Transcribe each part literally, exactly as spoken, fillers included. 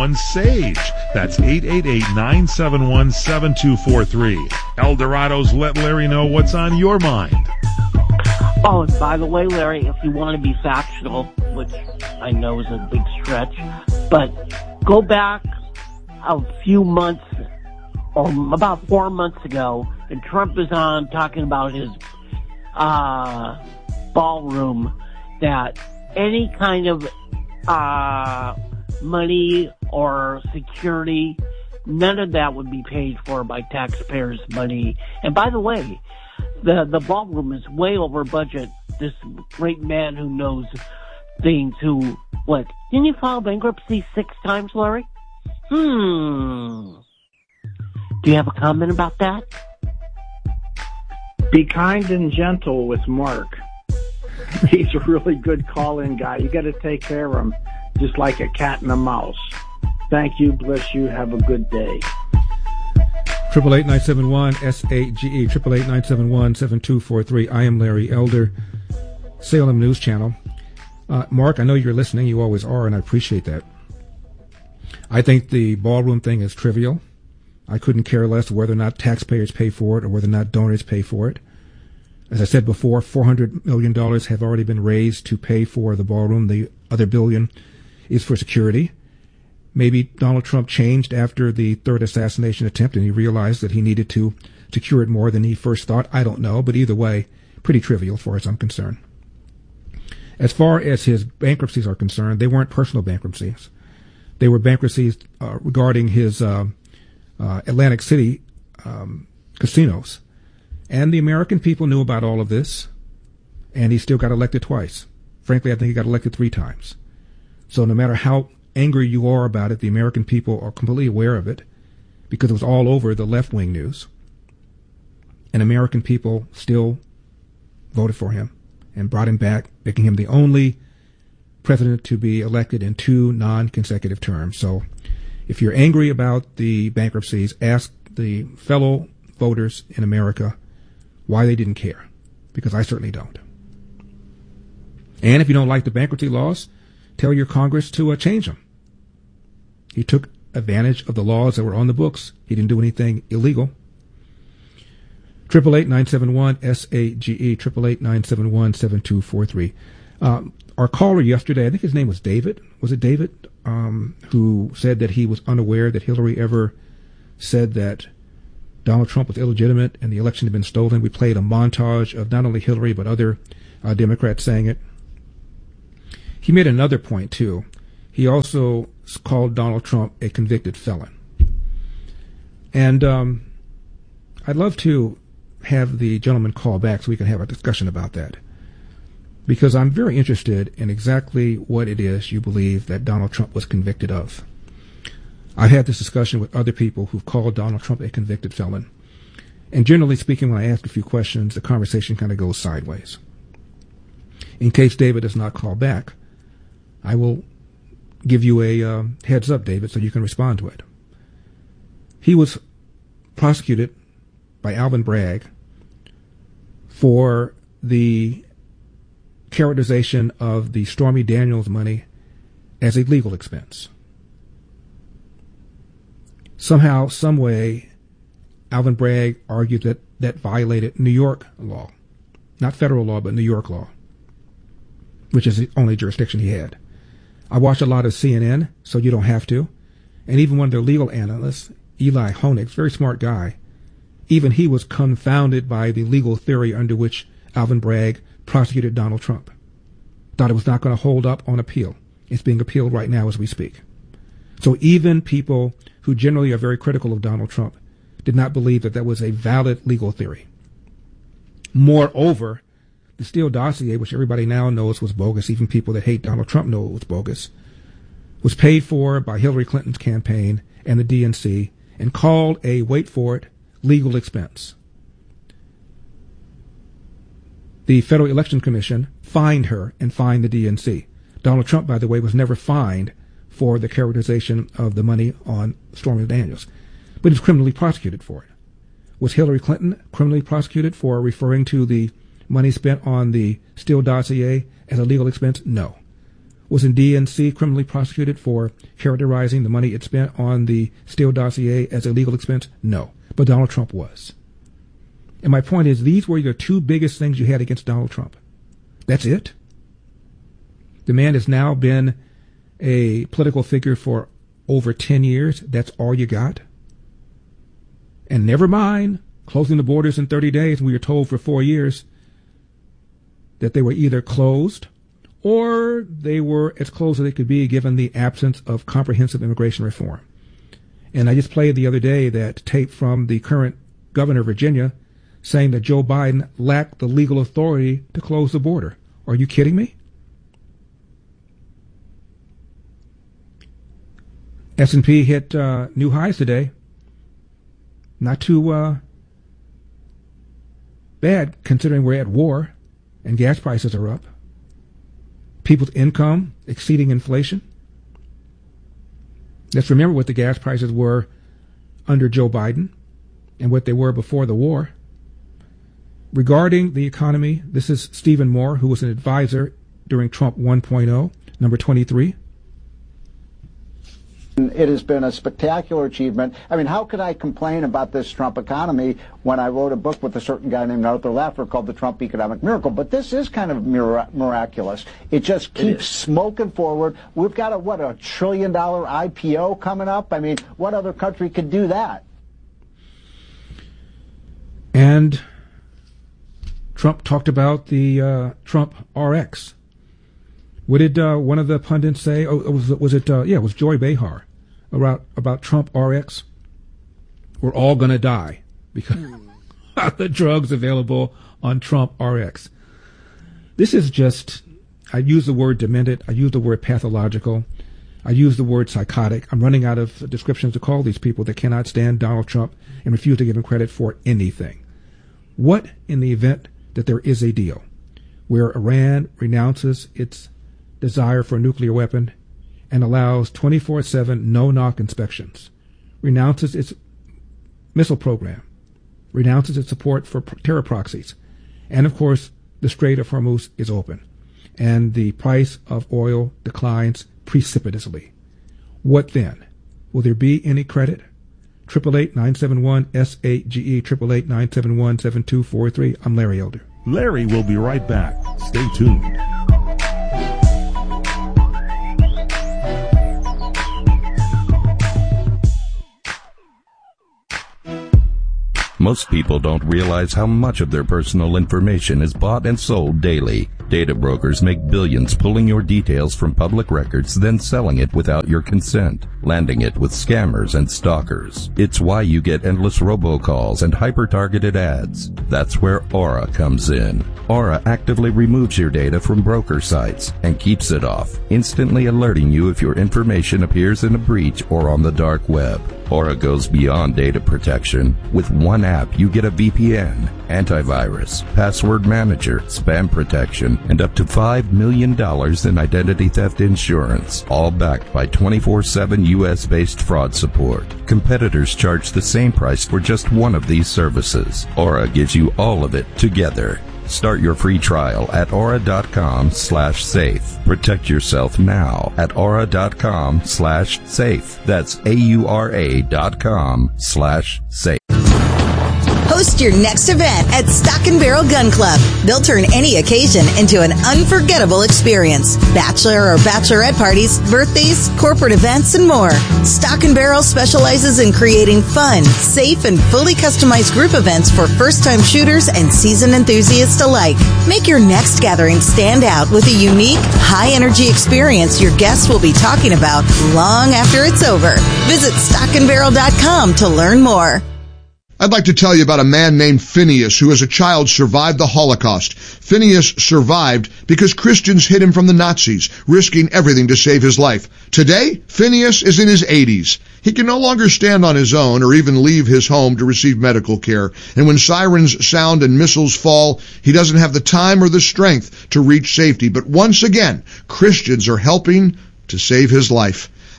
one, SAGE. That's eight eight eight, nine seven one, seven two four three. El Dorado's Let Larry Know What's on Your Mind. Oh, and by the way, Larry, if you want to be factual, which I know is a big stretch, but go back a few months, or about four months ago, and Trump is on talking about his uh, ballroom, that any kind of uh, money or security, none of that would be paid for by taxpayers' money. And by the way, the the ballroom is way over budget. This great man who knows things, who, what, didn't you file bankruptcy six times, Larry? Hmm. Do you have a comment about that? Be kind and gentle with Mark. He's a really good call-in guy. You got to take care of him, just like a cat and a mouse. Thank you. Bless you. Have a good day. Triple eight nine seven one S A G E. Triple eight nine seven one seven two four three. I am Larry Elder, Salem News Channel. Uh, Mark, I know you're listening. You always are, and I appreciate that. I think the ballroom thing is trivial. I couldn't care less whether or not taxpayers pay for it or whether or not donors pay for it. As I said before, four hundred million dollars have already been raised to pay for the ballroom. The other billion is for security. Maybe Donald Trump changed after the third assassination attempt and he realized that he needed to secure it more than he first thought. I don't know, but either way, pretty trivial as far as I'm concerned. As far as his bankruptcies are concerned, they weren't personal bankruptcies. They were bankruptcies uh, regarding his uh, uh, Atlantic City um, casinos. And the American people knew about all of this, and he still got elected twice. Frankly, I think he got elected three times. So no matter how angry you are about it, the American people are completely aware of it because it was all over the left-wing news. And American people still voted for him and brought him back, making him the only president to be elected in two non-consecutive terms. So if you're angry about the bankruptcies, ask the fellow voters in America why they didn't care, because I certainly don't. And if you don't like the bankruptcy laws, tell your Congress to uh, change them. He took advantage of the laws that were on the books. He didn't do anything illegal. Triple eight nine seven one S A G E. Triple eight nine seven one seven two four three. Um, our caller yesterday, I think his name was David. Was it David? Um, who said that he was unaware that Hillary ever said that Donald Trump was illegitimate and the election had been stolen. We played a montage of not only Hillary but other uh, Democrats saying it. He made another point, too. He also called Donald Trump a convicted felon. And um, I'd love to have the gentleman call back so we can have a discussion about that, because I'm very interested in exactly what it is you believe that Donald Trump was convicted of. I've had this discussion with other people who've called Donald Trump a convicted felon. And generally speaking, when I ask a few questions, the conversation kind of goes sideways. In case David does not call back, I will give you a uh, heads up, David, so you can respond to it. He was prosecuted by Alvin Bragg for the characterization of the Stormy Daniels money as a legal expense. Somehow, some way, Alvin Bragg argued that that violated New York law. Not federal law, but New York law, which is the only jurisdiction he had. I watch a lot of C N N, so you don't have to. And even one of their legal analysts, Eli Honig, very smart guy, even he was confounded by the legal theory under which Alvin Bragg prosecuted Donald Trump. Thought it was not going to hold up on appeal. It's being appealed right now as we speak. So even people who generally are very critical of Donald Trump did not believe that that was a valid legal theory. Moreover, the Steele dossier, which everybody now knows was bogus, even people that hate Donald Trump know it was bogus, was paid for by Hillary Clinton's campaign and the D N C and called a, wait for it, legal expense. The Federal Election Commission fined her and fined the D N C. Donald Trump, by the way, was never fined for the characterization of the money on Stormy Daniels, but he was criminally prosecuted for it. Was Hillary Clinton criminally prosecuted for referring to the money spent on the Steele dossier as a legal expense? No. Was in D N C criminally prosecuted for characterizing the money it spent on the Steele dossier as a legal expense? No. But Donald Trump was. And my point is, these were the two biggest things you had against Donald Trump. That's it. The man has now been a political figure for over ten years. That's all you got. And never mind closing the borders in thirty days. We were told for four years that they were either closed or they were as close as they could be given the absence of comprehensive immigration reform. And I just played the other day that tape from the current governor of Virginia saying that Joe Biden lacked the legal authority to close the border. Are you kidding me? S and P hit uh, new highs today. Not too uh, bad considering we're at war and gas prices are up. People's income exceeding inflation. Let's remember what the gas prices were under Joe Biden and what they were before the war. Regarding the economy, this is Stephen Moore, who was an advisor during Trump one point oh, number twenty-three. It has been a spectacular achievement. I mean, how could I complain about this Trump economy when I wrote a book with a certain guy named Arthur Laffer called The Trump Economic Miracle? But this is kind of mir- miraculous. It just keeps smoking forward. We've got a, what, a trillion dollar I P O coming up? I mean, what other country could do that? And Trump talked about the uh, Trump R X. What did uh, one of the pundits say? Oh, was, was it, uh, yeah, it was Joy Behar about, about Trump R X. We're all going to die because of the drugs available on Trump R X. This is just, I use the word demented. I use the word pathological. I use the word psychotic. I'm running out of descriptions to call these people that cannot stand Donald Trump and refuse to give him credit for anything. What in the event that there is a deal where Iran renounces its desire for a nuclear weapon and allows twenty-four seven no-knock inspections, renounces its missile program, renounces its support for terror proxies, and of course the Strait of Hormuz is open, and the price of oil declines precipitously. What then? Will there be any credit? Triple eight nine seven one S eight G E triple eight nine seven one seven two four three. I'm Larry Elder. Larry will be right back. Stay tuned. Most people don't realize how much of their personal information is bought and sold daily. Data brokers make billions pulling your details from public records, then selling it without your consent, landing it with scammers and stalkers. It's why you get endless robocalls and hyper-targeted ads. That's where Aura comes in. Aura actively removes your data from broker sites and keeps it off, instantly alerting you if your information appears in a breach or on the dark web. Aura goes beyond data protection. With one app, you get a V P N, antivirus, password manager, spam protection, and up to five million dollars in identity theft insurance, all backed by twenty-four seven U S-based fraud support. Competitors charge the same price for just one of these services. Aura gives you all of it together. Start your free trial at aura.com slash safe. Protect yourself now at aura.com slash safe. That's A-U-R-A dot com slash safe. Host your next event at Stock and Barrel Gun Club. They'll turn any occasion into an unforgettable experience. Bachelor or bachelorette parties, birthdays, corporate events, and more. Stock and Barrel specializes in creating fun, safe, and fully customized group events for first-time shooters and seasoned enthusiasts alike. Make your next gathering stand out with a unique, high-energy experience your guests will be talking about long after it's over. Visit stock and barrel dot com to learn more. I'd like to tell you about a man named Phineas who as a child survived the Holocaust. Phineas survived because Christians hid him from the Nazis, risking everything to save his life. Today, Phineas is in his eighties. He can no longer stand on his own or even leave his home to receive medical care. And when sirens sound and missiles fall, he doesn't have the time or the strength to reach safety. But once again, Christians are helping to save his life.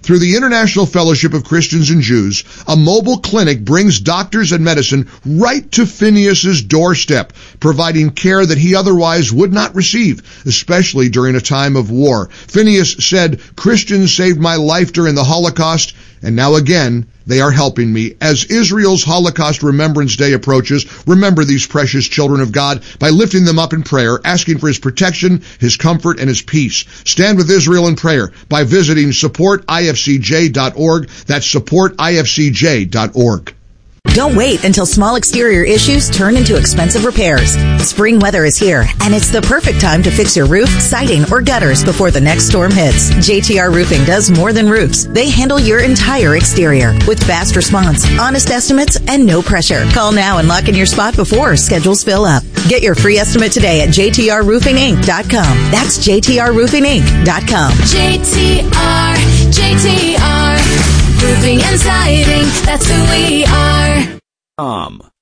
Through the International Fellowship of Christians and Jews, a mobile clinic brings doctors and medicine right to Phineas's doorstep, providing care that he otherwise would not receive, especially during a time of war. Phineas said, "Christians saved my life during the Holocaust, and now again, they are helping me." As Israel's Holocaust Remembrance Day approaches, remember these precious children of God by lifting them up in prayer, asking for his protection, his comfort, and his peace. Stand with Israel in prayer by visiting support I F C J dot org. That's support I F C J dot org. Don't wait until small exterior issues turn into expensive repairs. Spring weather is here, and it's the perfect time to fix your roof, siding, or gutters before the next storm hits. J T R Roofing does more than roofs. They handle your entire exterior with fast response, honest estimates, and no pressure. Call now and lock in your spot before schedules fill up. Get your free estimate today at J T R roofing inc dot com. That's J T R roofing inc dot com. J T R, J T R, roofing and siding, that's who we are. Um.